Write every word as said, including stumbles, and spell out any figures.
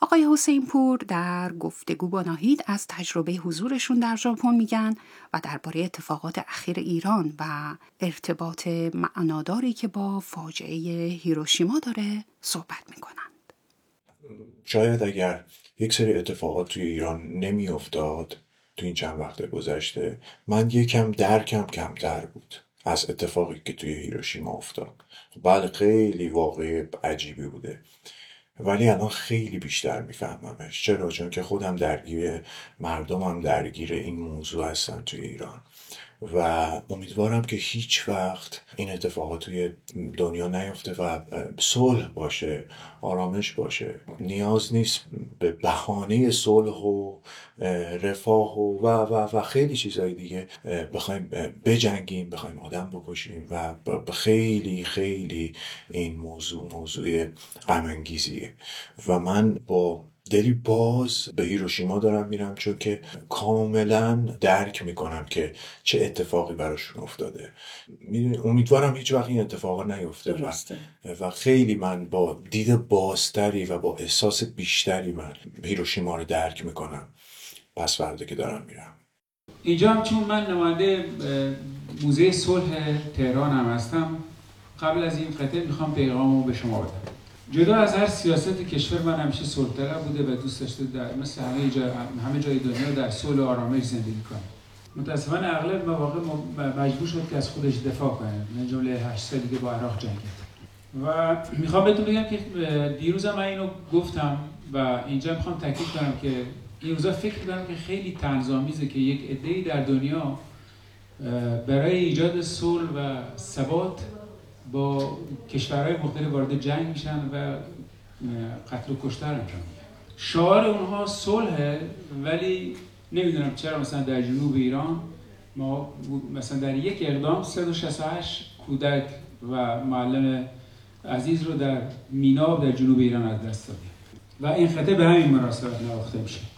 آقای حسین پور در گفتگو با ناهید از تجربه حضورشون در ژاپن میگن و درباره اتفاقات اخیر ایران و ارتباط معناداری که با فاجعه هیروشیما داره صحبت میکنند. شاید اگر یک سری اتفاقات توی ایران نمی افتاد توی این چند وقت گذشته، من یکم درکم کمتر بود از اتفاقی که توی هیروشیما افتاد. بله خیلی واقعی عجیبی بوده، ولی الان خیلی بیشتر میفهممش. چرا؟ چون که خودم درگیر مردمم درگیر این موضوع هستن توی ایران و امیدوارم که هیچ وقت این اتفاقات توی دنیا نیفته و صلح باشه، آرامش باشه. نیاز نیست به بهانه صلح و رفاه و و و خیلی چیزهای دیگه بخوایم بجنگیم، بخوایم آدم بکشیم و خیلی خیلی این موضوع موضوع غم انگیزیه و من با دلی باز به هیروشیما دارم میرم، چون که کاملا درک میکنم که چه اتفاقی براشون افتاده. امیدوارم هیچ وقت این اتفاقا نیفته و, و خیلی من با دید بازتری و با احساس بیشتری من هیروشیما رو درک میکنم پس فردا که دارم میرم. اینجا هم چون من نماینده موزه صلح تهران هم هستم، قبل از این قطعه میخوام پیغامو به شما بدم. جدا از هر سیاست کشور، من همیشه صلح طلب بوده و دوست داشته در مثل همه جای همه جای دنیا در صلح و آرامش زندگی کنه. متاسفانه اغلب مواقع مجبور شد که از خودش دفاع کنه، من جمله هشت سالی که با عراق جنگید. و میخوام بهتون بگم که دیروز من اینو گفتم و اینجا میخوام تاکید کنم که این روزا فکر می‌کنم که خیلی طنزآمیزه که یک عده‌ای در دنیا برای ایجاد صلح و ثبات با کشورهای مختلف وارد جنگ میشن و قتل و کشتار انجام میدن. شعار اونها صلحه، ولی نمیدونم چرا مثلا در جنوب ایران ما مثلا در یک اقدام صد و شصت و هشت کودک و معلم عزیز رو در مینا در جنوب ایران از دست دادیم و این خطه به همین مناسبت نواخته میشه.